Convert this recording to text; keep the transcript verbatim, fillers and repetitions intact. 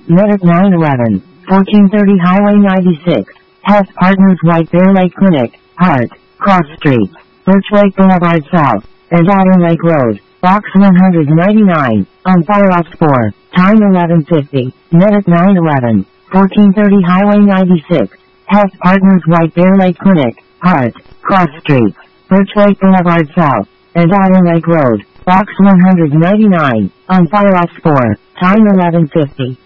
Medic nine eleven, fourteen thirty Highway ninety-six, Health Partners White Bear Lake Clinic, Hart, Cross Streets, Birch Lake Boulevard South, and Otter Lake Road, Box one ninety-nine, on fire off four, time eleven fifty, Medic nine eleven, fourteen thirty Highway ninety-six, Health Partners White Bear Lake Clinic, Hart, Cross Streets, Birch Lake Boulevard South, and Otter Lake Road, Box one ninety-nine, on fire off four, time eleven fifty.